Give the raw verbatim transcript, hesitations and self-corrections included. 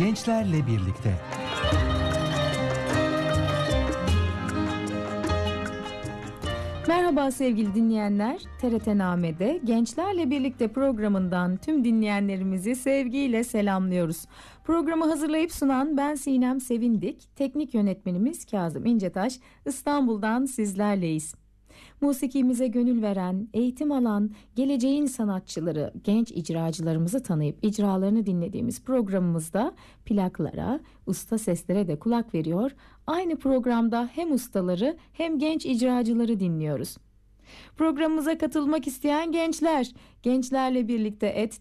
Gençlerle birlikte. Merhaba sevgili dinleyenler, T R T Name'de Gençlerle Birlikte programından tüm dinleyenlerimizi sevgiyle selamlıyoruz. Programı hazırlayıp sunan ben Sinem Sevindik, teknik yönetmenimiz Kazım İncetaş, İstanbul'dan sizlerleyiz. Musikimize gönül veren, eğitim alan, geleceğin sanatçıları, genç icracılarımızı tanıyıp icralarını dinlediğimiz programımızda plaklara, usta seslere de kulak veriyor. Aynı programda hem ustaları hem genç icracıları dinliyoruz. Programımıza katılmak isteyen gençler, gençlerle birlikte et